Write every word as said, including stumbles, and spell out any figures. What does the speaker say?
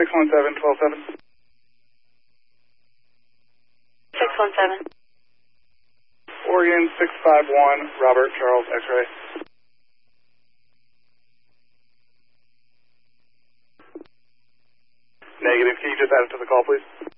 six one seven, twelve seven. six one seven. Oregon six five one, Robert Charles X-ray. Negative. Can you just add it to the call, please?